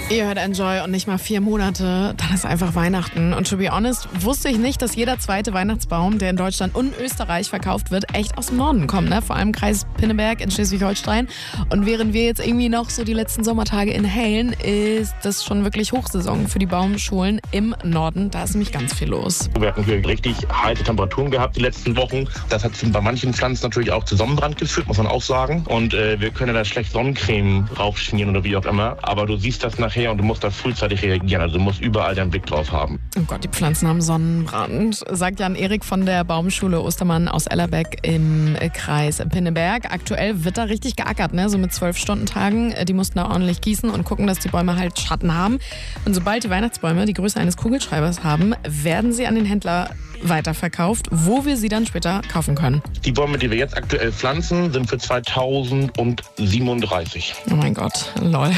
Ihr hört Enjoy und nicht mal 4 Monate, dann ist einfach Weihnachten. Und to be honest, wusste ich nicht, dass jeder zweite Weihnachtsbaum, der in Deutschland und Österreich verkauft wird, echt aus dem Norden kommt, ne? Vor allem Kreis Pinneberg in Schleswig-Holstein. Und während wir jetzt irgendwie noch so die letzten Sommertage inhalen, ist das schon wirklich Hochsaison für die Baumschulen im Norden. Da ist nämlich ganz viel los. Wir hatten hier richtig heiße Temperaturen gehabt die letzten Wochen. Das hat bei manchen Pflanzen natürlich auch zu Sonnenbrand geführt, muss man auch sagen. Und wir können da schlecht Sonnencreme raufschmieren oder wie auch immer. Aber du siehst das nachher und du musst da frühzeitig reagieren. Also du musst überall deinen Blick drauf haben. Oh Gott, die Pflanzen haben Sonnenbrand, sagt Jan-Erik von der Baumschule Ostermann aus Ellerbeck im Kreis Pinneberg. Aktuell wird da richtig geackert, ne? So mit 12-Stunden-Tagen. Die mussten da ordentlich gießen und gucken, dass die Bäume halt Schatten haben. Und sobald die Weihnachtsbäume die Größe eines Kugelschreibers haben, werden sie an den Händler weiterverkauft, wo wir sie dann später kaufen können. Die Bäume, die wir jetzt aktuell pflanzen, sind für 2037. Oh mein Gott, lol.